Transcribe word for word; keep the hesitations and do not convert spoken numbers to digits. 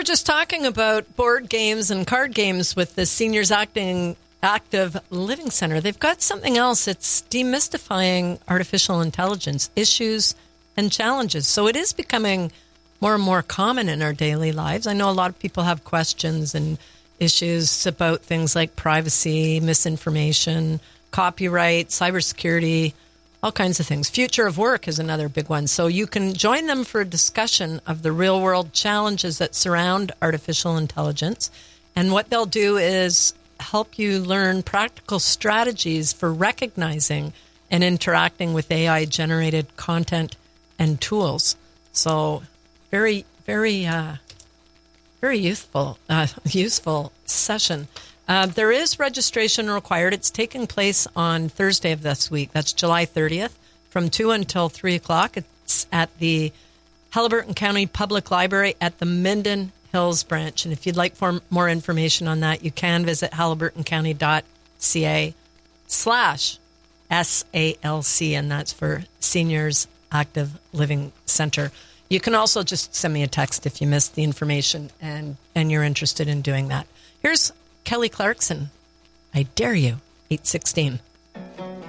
were just talking about board games and card games with the Seniors Acting Active Living Center. They've got something else. It's demystifying artificial intelligence issues and challenges. So it is becoming more and more common in our daily lives. I know a lot of people have questions and issues about things like privacy, misinformation, copyright, cybersecurity, all kinds of things. Future of work is another big one. So you can join them for a discussion of the real-world challenges that surround artificial intelligence. And what they'll do is help you learn practical strategies for recognizing and interacting with A I-generated content and tools. So very, very, uh, very useful, uh, useful session. Uh, there is registration required. It's taking place on Thursday of this week. That's July thirtieth from two until three o'clock. It's at the Haliburton County Public Library at the Minden Hills branch. And if you'd like for more information on that, you can visit haliburtoncounty.ca slash S A L C, and that's for Seniors Active Living Center. You can also just send me a text if you missed the information and, and you're interested in doing that. Here's Kelly Clarkson, I Dare You, eight sixteen.